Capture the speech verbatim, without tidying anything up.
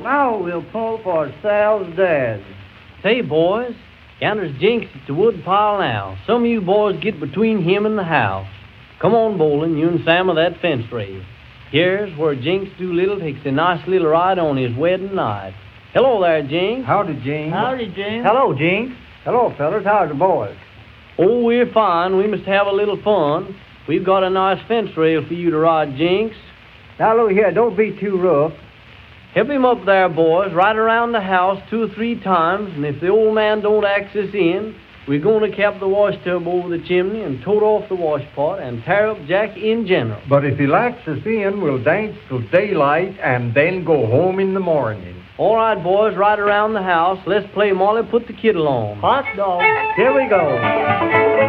Now we'll pull for Sal's dad. Say, boys, yonder's Jinks at the wood pile now. Some of you boys get between him and the house. Come on, Bolin, you and Sam of that fence rail. Here's where Jinks Doolittle takes a nice little ride on his wedding night. Hello there, Jinks. Howdy, Jinks. Howdy, Jinks. Hello, Jinks. Hello, fellas. How's the boys? Oh, we're fine. We must have a little fun. We've got a nice fence rail for you to ride, Jinks. Now, look here. Don't be too rough. Help him up there, boys. Ride around the house two or three times, and if the old man don't access in, we're going to cap the wash tub over the chimney and tote off the wash pot and tear up Jack in general. But if he lacks us in, we'll dance till daylight and then go home in the morning. All right, boys, ride around the house. Let's play Molly Put the Kittle On. Hot dog. Here we go.